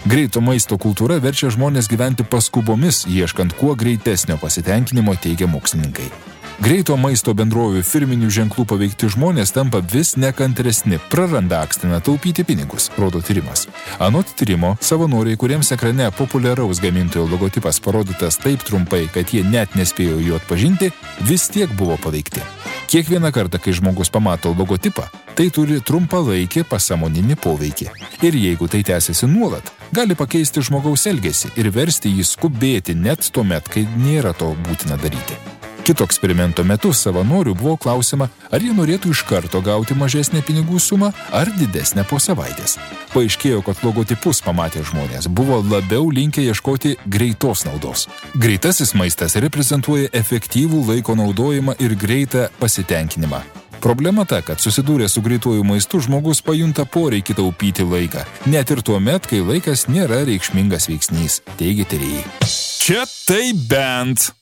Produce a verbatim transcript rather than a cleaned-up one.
Greito maisto kultūra verčia žmonės gyventi paskubomis, ieškant kuo greitesnio pasitenkinimo, teigia mokslininkai. Greito maisto bendrovių firminių ženklų paveikti žmonės tampa vis nekantresni, praranda akstiną taupyti pinigus, rodo tyrimas. Anot tyrimo, savanoriai, kuriems ekrane populiaraus gamintojo logotipas parodytas taip trumpai, kad jie net nespėjo jo atpažinti, vis tiek buvo paveikti. Kiekvieną kartą, kai žmogus pamato logotipą, tai turi trumpalaikį pasąmoninį poveikį. Ir jeigu tai tęsiasi nuolat, gali pakeisti žmogaus elgesį ir versti jį skubėti net tuomet, kai nėra to būtina daryti. Kito eksperimento metu savanorių buvo klausima, ar jie norėtų iš karto gauti mažesnę pinigų sumą ar didesnę po savaitės. Paaiškėjo, kad logotipus pamatę žmonės buvo labiau linkę ieškoti greitos naudos. Greitasis maistas reprezentuoja efektyvų laiko naudojimą ir greitą pasitenkinimą. Problema ta, kad susidūrę su greituoju maistu žmogus pajunta poreikį taupyti laiką, net ir tuo met, kai laikas nėra reikšmingas veiksnys, teigia tyrėjai. Čia tai bent.